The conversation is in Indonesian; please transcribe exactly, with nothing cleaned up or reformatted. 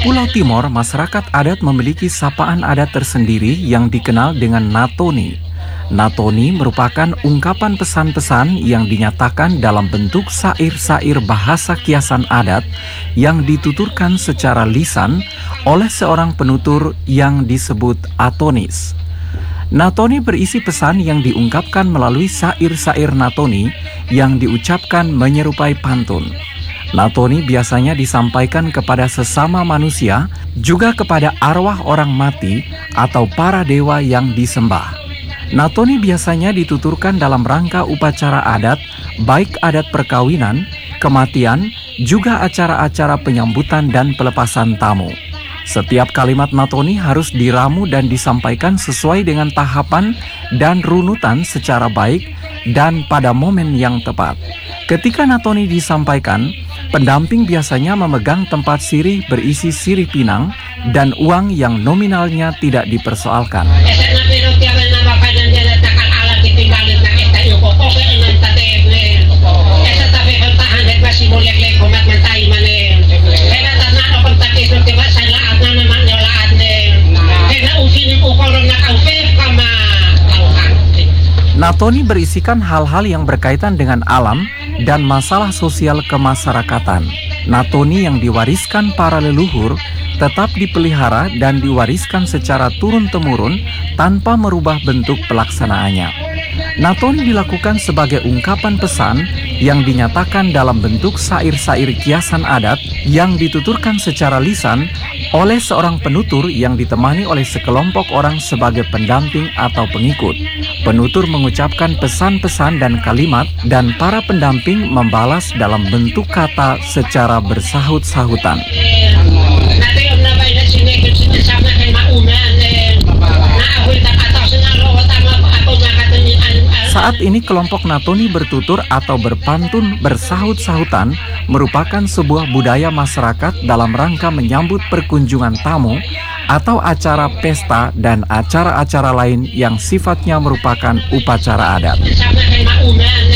Pulau Timor, masyarakat adat memiliki sapaan adat tersendiri yang dikenal dengan Natoni. Natoni merupakan ungkapan pesan-pesan yang dinyatakan dalam bentuk sair-sair bahasa kiasan adat yang dituturkan secara lisan oleh seorang penutur yang disebut atonis. Natoni berisi pesan yang diungkapkan melalui sair-sair Natoni yang diucapkan menyerupai pantun. Natoni biasanya disampaikan kepada sesama manusia, juga kepada arwah orang mati atau para dewa yang disembah. Natoni biasanya dituturkan dalam rangka upacara adat, baik adat perkawinan, kematian, juga acara-acara penyambutan dan pelepasan tamu. Setiap kalimat Natoni harus diramu dan disampaikan sesuai dengan tahapan dan runutan secara baik dan pada momen yang tepat. Ketika Natoni disampaikan, pendamping biasanya memegang tempat sirih berisi sirih pinang dan uang yang nominalnya tidak dipersoalkan. Natoni berisikan hal-hal yang berkaitan dengan alam dan masalah sosial kemasyarakatan. Natoni yang diwariskan para leluhur tetap dipelihara dan diwariskan secara turun-temurun tanpa merubah bentuk pelaksanaannya. Natoni dilakukan sebagai ungkapan pesan yang dinyatakan dalam bentuk sair-sair kiasan adat yang dituturkan secara lisan oleh seorang penutur yang ditemani oleh sekelompok orang sebagai pendamping atau pengikut. Penutur mengucapkan pesan-pesan dan kalimat dan para pendamping membalas dalam bentuk kata secara bersahut-sahutan. Saat ini kelompok Natoni bertutur atau berpantun bersahut-sahutan merupakan sebuah budaya masyarakat dalam rangka menyambut perkunjungan tamu atau acara pesta dan acara-acara lain yang sifatnya merupakan upacara adat.